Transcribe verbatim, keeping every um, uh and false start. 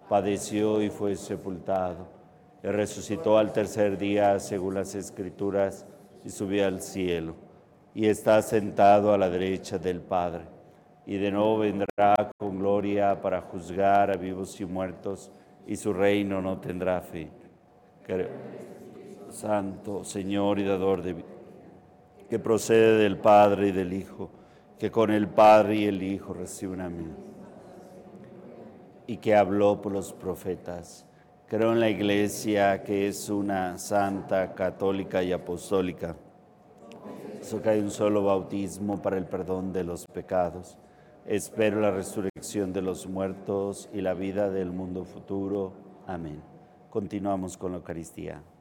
padeció y fue sepultado, y resucitó al tercer día según las Escrituras, y subió al cielo, y está sentado a la derecha del Padre, y de nuevo vendrá con gloria para juzgar a vivos y muertos, y su reino no tendrá fin. Creo, Santo, Señor y dador de vida, que procede del Padre y del Hijo, que con el Padre y el Hijo recibe una mí, y que habló por los profetas. Creo en la Iglesia, que es una santa, católica y apostólica. Eso que hay un solo bautismo para el perdón de los pecados. Espero la resurrección de los muertos y la vida del mundo futuro. Amén. Continuamos con la Eucaristía.